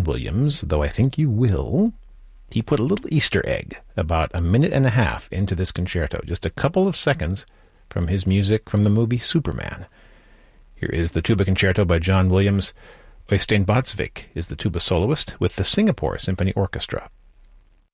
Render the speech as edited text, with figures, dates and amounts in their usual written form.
Williams, though I think you will, he put a little Easter egg about a minute and a half into this concerto, just a couple of seconds from his music from the movie Superman. Here is the tuba concerto by John Williams. Øystein Båtsvik is the tuba soloist with the Singapore Symphony Orchestra.